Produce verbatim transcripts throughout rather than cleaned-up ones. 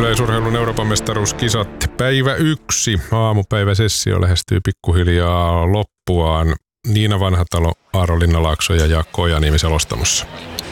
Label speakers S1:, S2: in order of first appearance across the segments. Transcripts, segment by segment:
S1: Yleisurheilun Euroopan mestaruuskisat päivä yksi. Aamupäiväsessio lähestyy pikkuhiljaa loppuaan. Niina Vanhatalo, Aaro Linnalaakso ja Jaakko Ojaniemi selostamossa.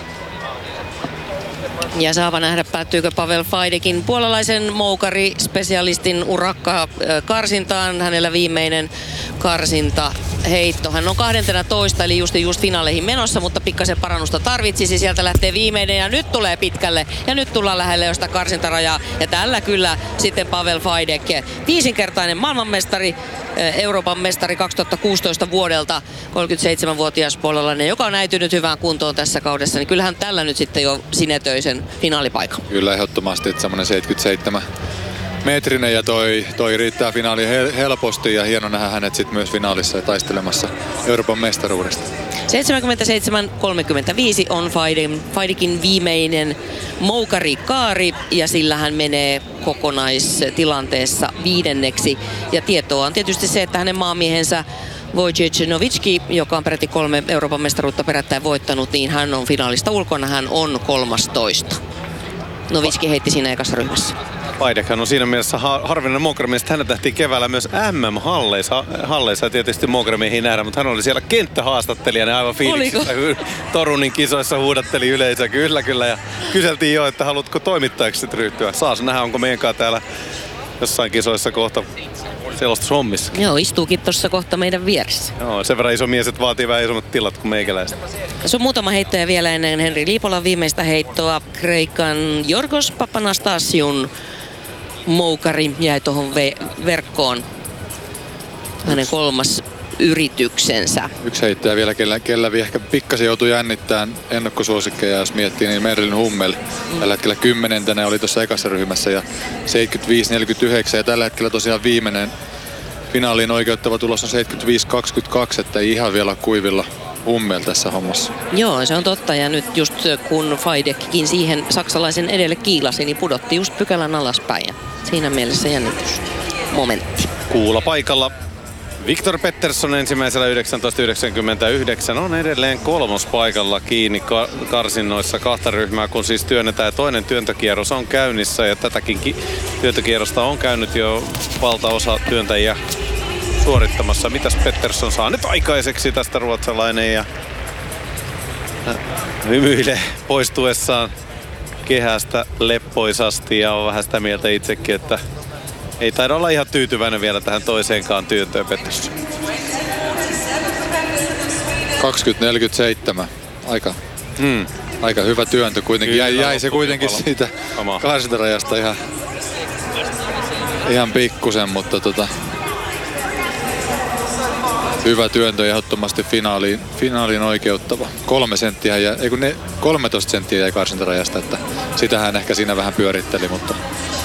S2: Ja saava nähdä, päättyykö Pavel Fajdekin puolalaisen moukari-spesialistin urakka karsintaan. Hänellä viimeinen karsinta heitto. Hän on kaksitoista, eli just, just finaaleihin menossa, mutta pikkasen parannusta tarvitsisi. Sieltä lähtee viimeinen ja nyt tulee pitkälle. Ja nyt tullaan lähelle jo sitä karsintarajaa. Ja tällä kyllä sitten Pavel Fajdek, viisinkertainen maailmanmestari, Euroopan mestari kaksituhattakuusitoista vuodelta, kolmekymmentäseitsemänvuotias puolalainen, joka on äitynyt hyvään kuntoon tässä kaudessa, niin kyllähän tällä nyt sitten jo sinetöi sen finaalipaikan.
S3: Kyllä ehdottomasti, että semmoinen seitsemänkymmentäseitsemän metrinen ja toi, toi riittää finaaliin helposti ja hieno nähdä hänet sitten myös finaalissa ja taistelemassa Euroopan mestaruudesta.
S2: seitsemänkymmentäseitsemän kolmekymmentäviisi on Fajdekin viimeinen moukari-kaari ja sillä hän menee kokonaistilanteessa viidenneksi. Ja tietoa on tietysti se, että hänen maamiehensä Wojciech Nowicki, joka on peräti kolme Euroopan mestaruutta perättäin voittanut, niin hän on finaalista ulkona, hän on kolmastoista. Nowicki heitti siinä ekassa ryhmässä.
S4: Fajdekhan on siinä mielessä harvinainen moukarimies, että hänet nähtiin keväällä myös M M-halleissa. Halleissa tietysti moukarimiehiä nähdä, mutta hän oli siellä kenttähaastattelijana aivan fiiliksissä. Torunin kisoissa huudatteli yleisö, kyllä kyllä. Ja kyseltiin jo, että haluatko toimittajaksi sitten ryhtyä. Saas nähdä, onko meidänkaan täällä jossain kisoissa kohta selostushommissa.
S2: Joo, istuukin tuossa kohta meidän vieressä.
S4: Joo, sen verran iso mies, että vaatii vähän isommat tilat kuin meikäläiset.
S2: Tässä on muutama heittoja vielä ennen Henri Liipolan viimeistä heittoa. Kreikan Jorgos Papanastasiun moukari jäi tuohon verkkoon. Hänen kolmas yrityksensä.
S3: Yksi heittäjä vielä, kellä, kellä ehkä pikkasen joutui jännittämään ennakkosuosikkeja, jos miettii, niin Merlin Hummel. Tällä hetkellä kymmenentenä oli tuossa ekassa ryhmässä ja seitsemänkymmentäviisi neljäkymmentäyhdeksän ja tällä hetkellä tosiaan viimeinen finaaliin oikeuttava tulos on seitsemänkymmentäviisi kaksikymmentäkaksi, että ei ihan vielä kuivilla Hummel tässä hommassa.
S2: Joo, se on totta ja nyt just kun Fajdekkin siihen saksalaisen edelle kiilasi, niin pudotti just pykälän alaspäin ja siinä mielessä jännitysmomentti.
S4: Kuula paikalla. Viktor Pettersson ensimmäisellä yhdeksäntoista yhdeksänkymmentäyhdeksän on edelleen kolmospaikalla kiinni karsinnoissa kahta ryhmää, kun siis työnnetään. Ja toinen työntökierros on käynnissä ja tätäkin ki- työntökierrosta on käynyt jo valtaosa työntäjiä suorittamassa. Mitäs Pettersson saa nyt aikaiseksi tästä ruotsalainen ja hymyilee poistuessaan kehästä leppoisasti ja on vähän sitä mieltä itsekin, että ei taida olla ihan tyytyväinen vielä tähän toiseenkaan työntöön Pettersson.
S3: kaksikymmentä neljäkymmentäseitsemän. Aika, hmm. aika hyvä työntö kuitenkin. Jäi, jäi se kuitenkin siitä karsintarajasta ihan, ihan pikkusen, mutta tota, hyvä työntö ehdottomasti finaaliin, finaaliin oikeuttava. Kolme senttiä ja, ei kun ne, kolmetoista senttiä jäi karsintarajasta, että sitähän ehkä siinä vähän pyöritteli, mutta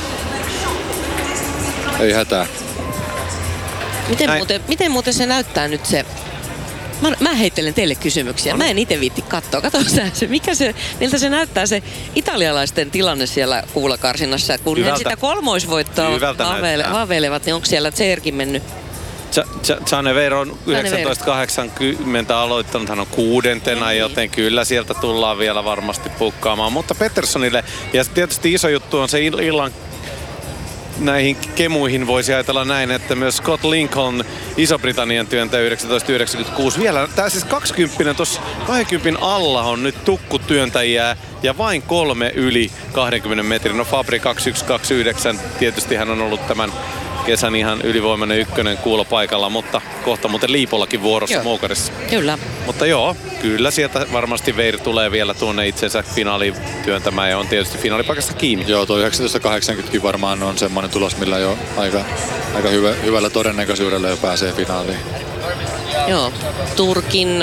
S3: ei hätää.
S2: Miten muuten, miten muuten se näyttää nyt se? Mä, mä heittelen teille kysymyksiä. Mä en itse viitti katsoa. Kato se, mikä se, miltä se näyttää se italialaisten tilanne siellä kuulakarsinnassa. Kun he sitä kolmoisvoittoa haaveilevat, niin onko siellä Tserkin mennyt?
S4: Canevero on yhdeksäntoista kahdeksankymmentä aloittanut, hän on kuudentena, mm-hmm. joten kyllä sieltä tullaan vielä varmasti pukkaamaan. Mutta Petterssonille, ja tietysti iso juttu on se illan näihin kemuihin voisi ajatella näin, että myös Scott Lincoln, Iso-Britannian työntäjä yhdeksäntoista yhdeksänkymmentäkuusi. Vielä, tää siis kaksikymmentä, tuossa kaksikymmentä alla on nyt tukkutyöntäjiä ja vain kolme yli kahdenkymmenen metrin. No Fabri kaksikymmentäyksi kaksikymmentäyhdeksän, tietysti hän on ollut tämän kesän ihan ylivoimainen ykkönen kuulopaikalla, mutta kohta muuten Liipollakin vuorossa moukarissa.
S2: Kyllä.
S4: Mutta joo, kyllä sieltä varmasti Veiri tulee vielä tuonne itsensä finaaliin työntämään ja on tietysti finaalipaikasta kiinni.
S3: Joo, tuo yhdeksäntoista kahdeksankymmentä varmaan on semmoinen tulos, millä jo aika, aika hyvä, hyvällä todennäköisyydellä jo pääsee finaaliin.
S2: Joo, Turkin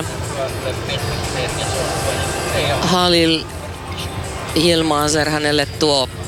S2: Halil Yilmazer, hänelle tuo